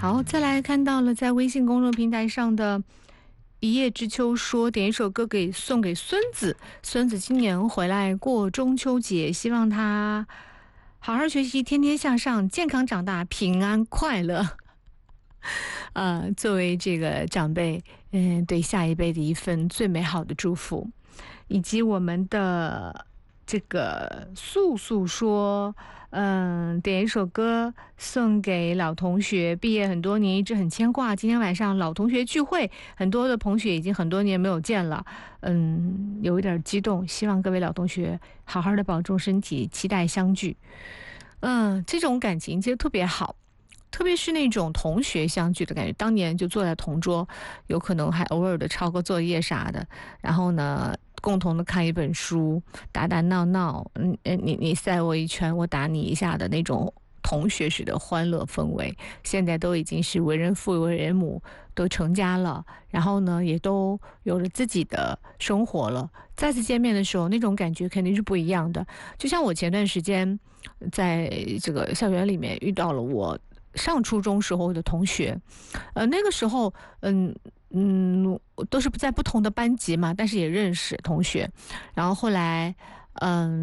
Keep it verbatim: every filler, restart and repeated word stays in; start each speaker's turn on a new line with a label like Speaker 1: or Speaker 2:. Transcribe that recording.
Speaker 1: 好，再来看到了在微信公众平台上的一叶知秋说，点一首歌给送给孙子，孙子今年回来过中秋节，希望他好好学习，天天向上，健康长大，平安快乐。呃，作为这个长辈，嗯、呃，对下一辈的一份最美好的祝福，以及我们的这个素素说，嗯，点一首歌送给老同学，毕业很多年一直很牵挂。今天晚上老同学聚会，很多的同学已经很多年没有见了，嗯，有一点激动。希望各位老同学好好的保重身体，期待相聚。嗯，这种感情其实特别好。特别是那种同学相聚的感觉，当年就坐在同桌，有可能还偶尔的抄个作业啥的，然后呢，共同的看一本书，打打闹闹，嗯，你你塞我一拳，我打你一下的那种同学式的欢乐氛围，现在都已经是为人父为人母，都成家了，然后呢，也都有了自己的生活了。再次见面的时候，那种感觉肯定是不一样的。就像我前段时间在这个校园里面遇到了我上初中时候的同学，呃，那个时候，嗯嗯，都是在不同的班级嘛，但是也认识同学。然后后来，嗯。